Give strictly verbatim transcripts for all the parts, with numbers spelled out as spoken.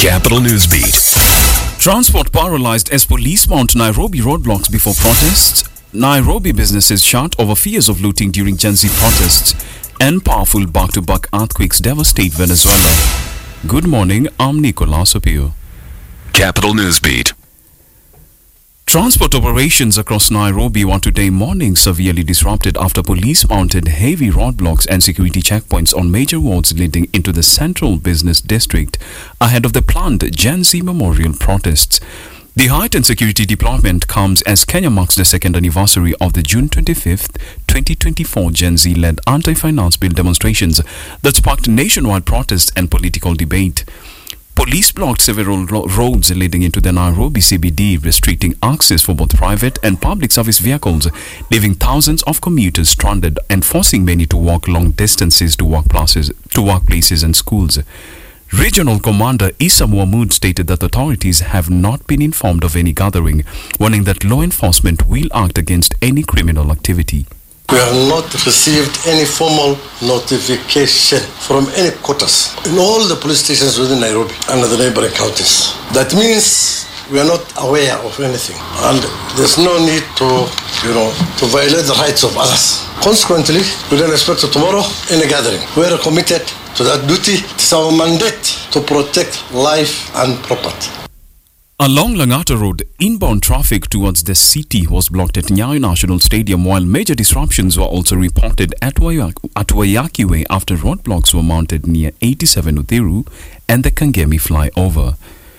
Capital Newsbeat. Transport paralyzed as police mount Nairobi roadblocks before protests. Nairobi businesses shut over fears of looting during Gen Z protests. And powerful back-to-back earthquakes devastate Venezuela. Good morning, I'm Nicolas Opio. Capital Newsbeat. Transport operations across Nairobi were today morning severely disrupted after police mounted heavy roadblocks and security checkpoints on major roads leading into the central business district ahead of the planned Gen Z memorial protests. The heightened security deployment comes as Kenya marks the second anniversary of the June twenty-fifth, twenty twenty-four Gen Z-led anti-finance bill demonstrations that sparked nationwide protests and political debate. Police blocked several ro- roads leading into the Nairobi C B D, restricting access for both private and public service vehicles, leaving thousands of commuters stranded and forcing many to walk long distances to workplaces, to workplaces and schools. Regional Commander Issa Mohamud stated that authorities have not been informed of any gathering, warning that law enforcement will act against any criminal activity. We have not received any formal notification from any quarters in all the police stations within Nairobi and the neighboring counties. That means we are not aware of anything, and there's no need to, you know, to violate the rights of others. Consequently, we don't expect tomorrow any gathering. We are committed to that duty. It's our mandate to protect life and property. Along Langata Road, inbound traffic towards the city was blocked at Nyayo National Stadium, while major disruptions were also reported at, Wayak- at Wayaki Way after roadblocks were mounted near eighty-seven Uthiru and the Kangemi flyover.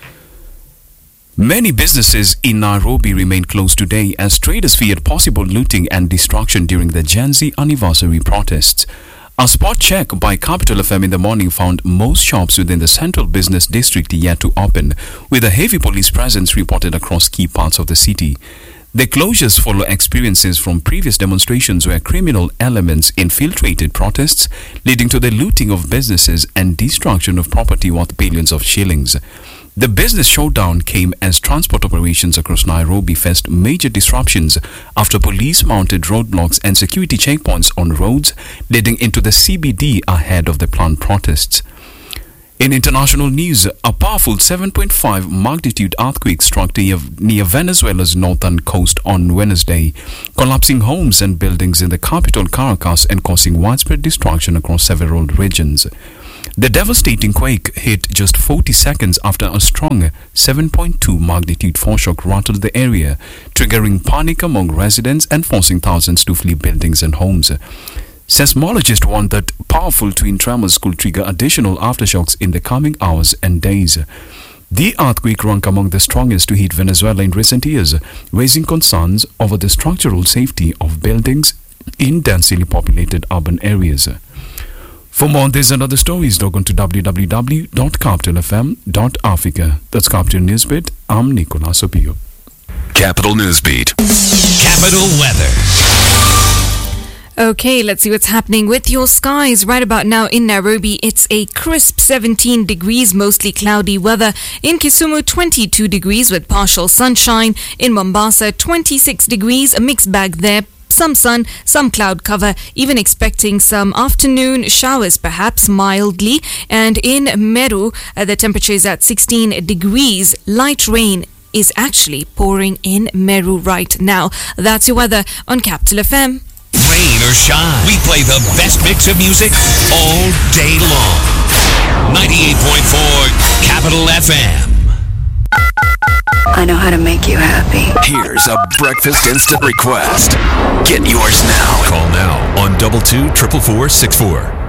Many businesses in Nairobi remain closed today as traders feared possible looting and destruction during the Gen Z anniversary protests. A spot check by Capital F M in the morning found most shops within the central business district yet to open, with a heavy police presence reported across key parts of the city. The closures follow experiences from previous demonstrations where criminal elements infiltrated protests, leading to the looting of businesses and destruction of property worth billions of shillings. The business showdown came as transport operations across Nairobi faced major disruptions after police mounted roadblocks and security checkpoints on roads leading into the C B D ahead of the planned protests. In international news, a powerful seven point five magnitude earthquake struck near, near Venezuela's northern coast on Wednesday, collapsing homes and buildings in the capital Caracas and causing widespread destruction across several regions. The devastating quake hit just forty seconds after a strong seven point two magnitude foreshock rattled the area, triggering panic among residents and forcing thousands to flee buildings and homes. Seismologists warn that powerful twin tremors could trigger additional aftershocks in the coming hours and days. The earthquake ranked among the strongest to hit Venezuela in recent years, raising concerns over the structural safety of buildings in densely populated urban areas. For more on this and other stories, log on to w w w dot capital f m dot africa. That's Capital Newsbeat. I'm Nicolas Opio. Capital Newsbeat. Capital Weather. Okay, let's see what's happening with your skies. Right about now in Nairobi, it's a crisp seventeen degrees, mostly cloudy weather. In Kisumu, twenty-two degrees with partial sunshine. In Mombasa, twenty-six degrees, a mixed bag there. Some sun, some cloud cover, even expecting some afternoon showers, perhaps mildly. And in Meru, uh, the temperature is at sixteen degrees. Light rain is actually pouring in Meru right now. That's your weather on Capital F M. Rain or shine, we play the best mix of music all day long. ninety-eight point four Capital F M. I know how to make you happy. Here's a breakfast instant request. Get yours now. Call now on double two triple four six four.